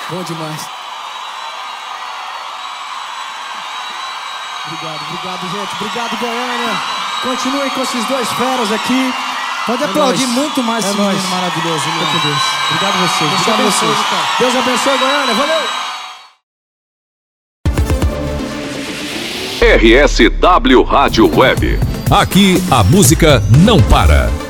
Bom demais. Obrigado, gente. Obrigado, Goiânia. Continuem com esses dois feras aqui. Pode aplaudir muito mais esse menino maravilhoso. Deus. Obrigado a vocês. Deus abençoe, Deus abençoe, Goiânia. Valeu! RSW Rádio Web. Aqui a música não para.